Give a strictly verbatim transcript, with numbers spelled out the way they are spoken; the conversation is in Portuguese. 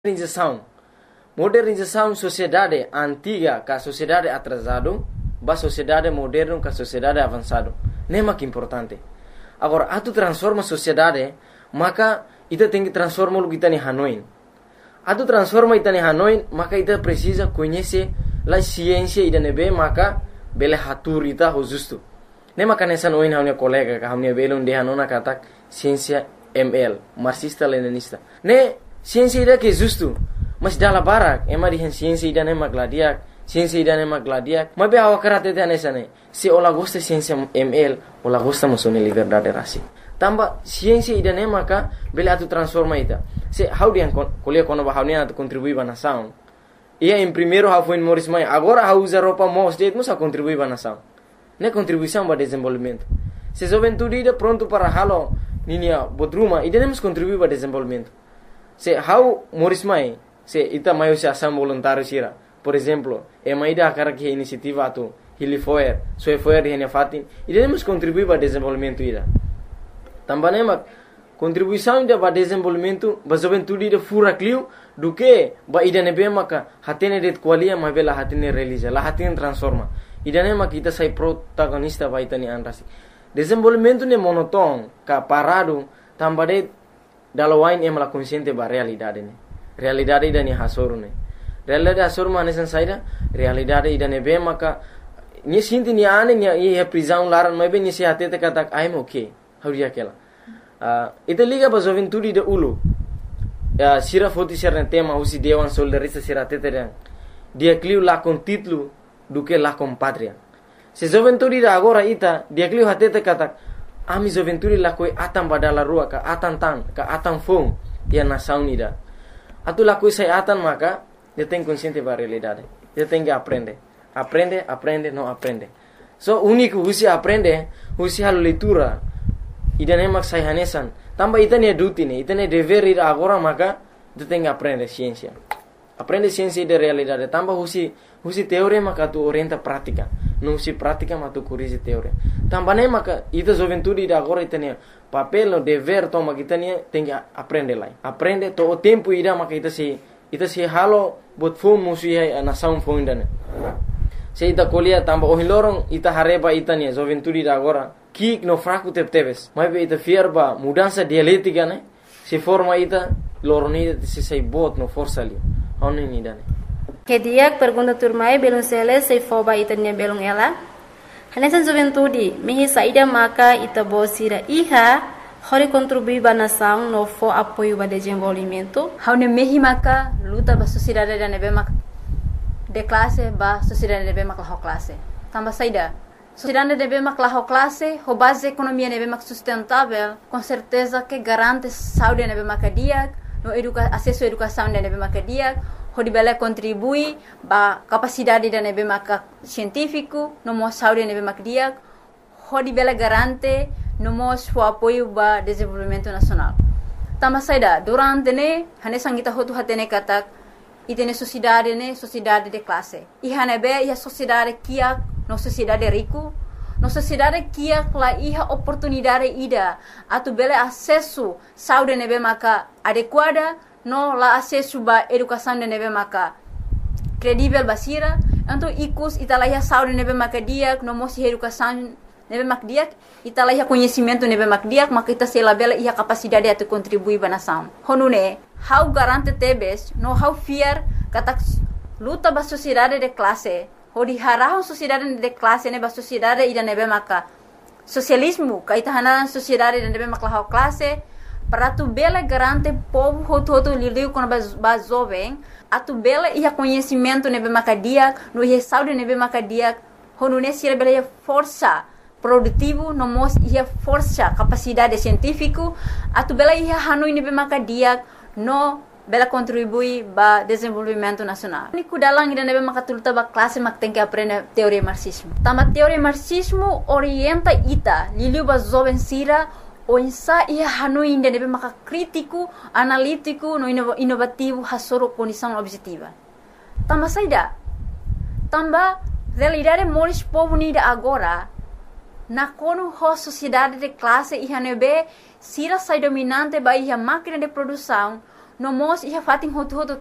Modernização. Modernização sociedade antiga com a sociedade atrasada, a sociedade moderna com a sociedade avançada. Não é mais importante. Agora, a tu transforma a sociedade, maka ita tem que transformar o que está em Hanoi. A tu transforma ita em Hanoi, maka ita precisa conhecer a ciência e nebe maka bela hatur ita ho justo. Não é mais nessa noin a minha colega que a minha bela onde hanona kata ciência M L, marxista-leninista. Ne ciência ida que justo, mas dala barak, ema dihen ciência ida nema gladiak, ciência ida nema gladiak, mas be awa karate te nessa ne. Se ola gosta ciência M L, ola gosta masone liberdade rasi. Tamba ciência ida nema ka bela tu transforma ita. Se how dia kuliah kono ba how ne atu contribui ba nação. Ia em primeiro how foi em Morris Mai, agora how usa roupa mos det musa contribui ba nação. Ne contribuição ba desenvolvimento. Se juventude ida pronto para halo ninia bodruma, ida nemos contribui ba desenvolvimento. Se how Morris Mai, se ita maio se ação voluntário sira. Por exemplo, é uma ideia cara que iniciativa atu, hili foer, soe foer hene fatin, iremos contribuir para desenvolvimento ida. Também é contribuição ida para desenvolvimento, para juventude ida fura clio, do que ba ida nebe maka hatene det qualia ma bela hatene realiza, la hatene transforma. Ida nema kita sai protagonista ba itani anrasi. Desenvolvimento ne monoton, ka parado, também dalawain em la consciente ba realidade ne. Realidade ida ni hasoro ne. Realidade hasoro manesan saida, realidade ida ne be maka ni sinti ni ane ni e prisão laran mai be ni se atete kata I'm okay. How dia kela. Ah, ita liga ba juventude de ulu. Ah, sira foti sira tema usi dewan soldarista sira tete dan. Dia cliu la con título do que la con patria. Se juventude da agora ita, dia cliu hatete kata ami juventude la koi atam badala rua ka atan tan ka atan fong dia nação ida. Atu la koi sai atan maka dia tem consciente da realidade. Dia tem que aprender. Aprende, aprende, não aprende. So único usi aprende, usi hal leitura. Ida nemak sai hanesan. Tamba ita ne duty ne, ita ne dever ida agora maka dia tem que aprender ciência. Aprende ciência da realidade. Tamba usi usi teoria maka tu orienta prática. Não usi prática mas tu corrige teoria. Tamba ne maka ita juventude ida agora ita ne papel, dever toma kita ne tem que aprender lá. Aprende todo o tempo ida maka ita se ita se halo bot phone musi hai nação phone dane. Se ita colia tamba o hilorong ita hareba ita ne juventude ida agora kik no fraco tepteves. Mas be ita fierba mudança dialética ne. Se forma ita loroni se sai bot no força ali. Oni ni dane. Que dia pergunta turmai belum sele se foba ita ne belum ela. Hanesan juventude mihi saida maka ita bosira iha hori contribui ba nação no fo apoio ba desenvolvimento. Haune mihi maka luta ba sociedade da nebe maka de classe ba sociedade nebe maka ho classe. Tamba saida. Sociedade nebe maka ho classe, ho base economia nebe maka sustentável, com certeza que garante saúde nebe maka dia, no educa acesso à educação nebe maka dia. Ho dibela contribui ba capacidade da nebe maka científico, no mo saúde nebe maka dia, ho dibela garante no mo o apoio ba desenvolvimento nacional. Tama saida durante ne hane sangita hotu hatene katak itene sociedade ne sociedade de classe. Ihane be ia sociedade kia no sociedade rico, no sociedade kia la iha oportunidade ida atu bela acesso saúde nebe maka adequada no la acesso ba educação de nebe maka credível basira, então ikus italaya saúde nebe maka dia no mo si educação nebe mak dia italaya conhecimento nebe mak dia maka ita sela bela ia capacidade atu contribuir ba nação. Honune how garante tebes no how fear kata luta ba sociedade de classe. Hodi harah sociedade de classe ne ba sociedade ida nebe maka socialismo ka ita hanaran sociedade de nebe maka how classe para tu bela garante povo hoto hoto lidiu com ba jovem atu bela ia conhecimento nebe maka dia no ia saúde nebe maka dia honune sira bela ia força produtivo no mos ia força capacidade científico atu bela ia hanoi nebe maka dia no bela contribui ba desenvolvimento nacional. Niku dalang ida nebe maka tulta ba classe mak tem que aprender teoria marxismo. Tama teoria marxismo orienta ita liliu ba jovem sira o insa ia hanoi ida nebe maka crítico, analítico, no inovativo hasoro condição objetiva. Tama saida. Tamba realidade moris povo nida agora na kono ho sociedade de classe iha nebe sira sai dominante ba iha máquina de produção no mos iha fating hotu hotu